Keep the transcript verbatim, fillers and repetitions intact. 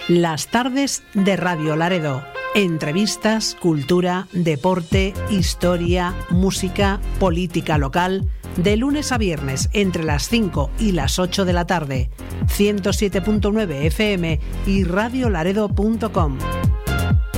Las tardes de Radio Laredo. Entrevistas, cultura, deporte, historia, música, política local. De lunes a viernes entre las cinco y las ocho de la tarde. ciento siete punto nueve F M y radio laredo punto com.